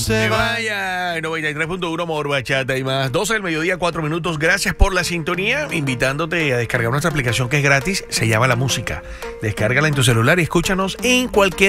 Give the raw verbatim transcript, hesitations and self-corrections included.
se Que va. vaya, noventa y tres punto uno Amor, Bachata y más. doce del mediodía, cuatro minutos. Gracias por la sintonía. Invitándote a descargar nuestra aplicación que es gratis. Se llama La Música. Descárgala en tu celular y escúchanos en cualquier